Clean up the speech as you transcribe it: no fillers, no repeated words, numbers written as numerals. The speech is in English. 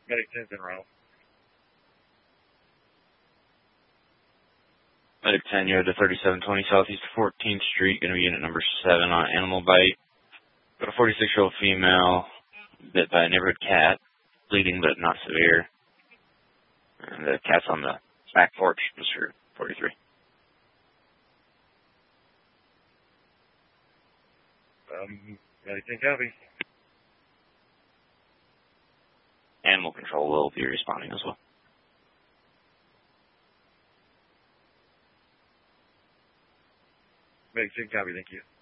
Medic 10's in route. Medic 10, you're at the 3720 Southeast 14th Street, going to be unit number 7 on animal bite. Got a 46-year-old female bit by a neighborhood cat, bleeding but not severe. And the cat's on the back porch, Mr. 43. Medic 10 copy. Animal control will be responding as well. Medic 10 copy, thank you.